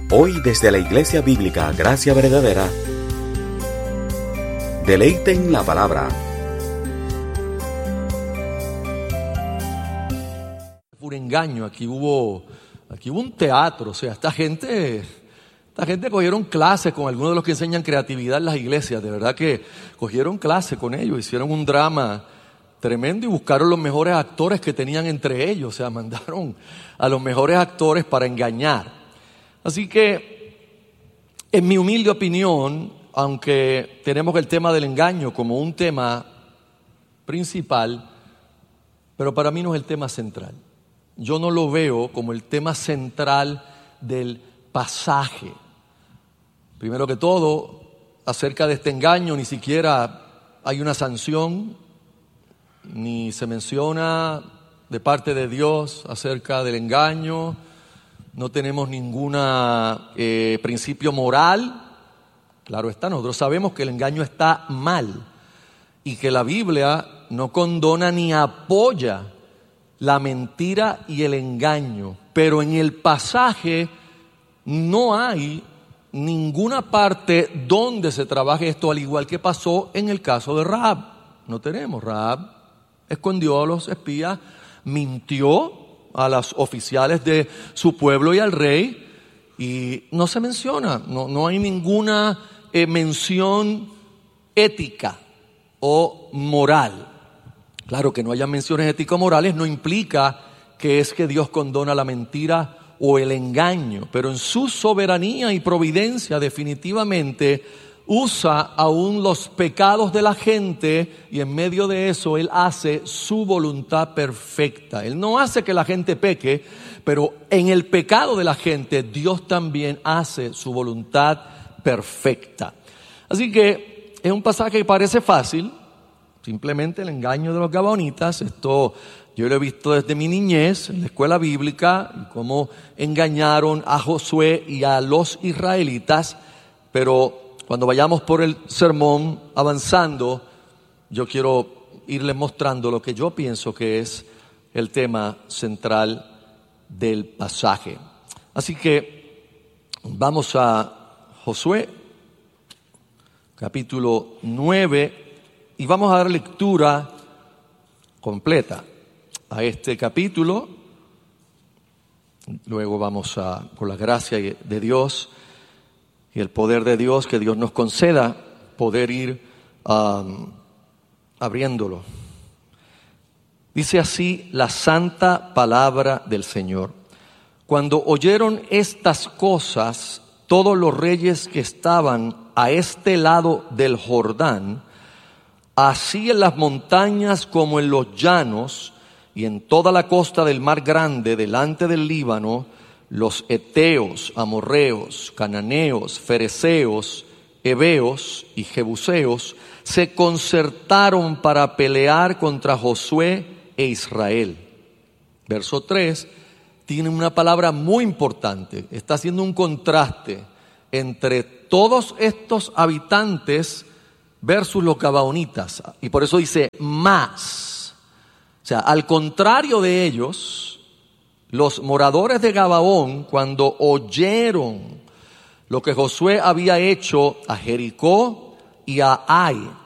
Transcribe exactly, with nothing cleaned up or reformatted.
Hoy desde la Iglesia Bíblica Gracia Verdadera, deleiten la palabra. Por engaño, aquí hubo, aquí hubo un teatro, o sea, esta gente, esta gente cogieron clases con algunos de los que enseñan creatividad en las iglesias, de verdad que cogieron clases con ellos, hicieron un drama tremendo y buscaron los mejores actores que tenían entre ellos, o sea, mandaron a los mejores actores para engañar. Así que, en mi humilde opinión, aunque tenemos el tema del engaño como un tema principal, pero para mí no es el tema central. Yo no lo veo como el tema central del pasaje. Primero que todo, acerca de este engaño ni siquiera hay una sanción, ni se menciona de parte de Dios acerca del engaño. No tenemos ningún eh, principio moral. Claro está, nosotros sabemos que el engaño está mal y que la Biblia no condona ni apoya la mentira y el engaño. Pero en el pasaje no hay ninguna parte donde se trabaje esto, al igual que pasó en el caso de Rahab. No tenemos. Rahab escondió a los espías, mintió a los oficiales de su pueblo y al rey, y no se menciona, no, no hay ninguna eh, mención ética o moral. Claro que no haya menciones ético-morales no implica que es que Dios condona la mentira o el engaño, pero en su soberanía y providencia definitivamente usa aún los pecados de la gente, y en medio de eso Él hace su voluntad perfecta. Él no hace que la gente peque, pero en el pecado de la gente Dios también hace su voluntad perfecta. Así que es un pasaje que parece fácil, simplemente el engaño de los gabaonitas. Esto yo lo he visto desde mi niñez en la escuela bíblica, y cómo engañaron a Josué y a los israelitas. Pero cuando vayamos por el sermón avanzando, yo quiero irles mostrando lo que yo pienso que es el tema central del pasaje. Así que vamos a Josué, capítulo nueve, y vamos a dar lectura completa a este capítulo. Luego vamos a, por la gracia de Dios y el poder de Dios, que Dios nos conceda poder ir um, abriéndolo. Dice así la santa palabra del Señor. Cuando oyeron estas cosas, todos los reyes que estaban a este lado del Jordán, así en las montañas como en los llanos y en toda la costa del mar grande delante del Líbano, los heteos, amorreos, cananeos, fereceos, heveos y jebuseos se concertaron para pelear contra Josué e Israel. Verso tres tiene una palabra muy importante. Está haciendo un contraste entre todos estos habitantes versus los gabaonitas. Y por eso dice más. O sea, al contrario de ellos, los moradores de Gabaón, cuando oyeron lo que Josué había hecho a Jericó y a Ai,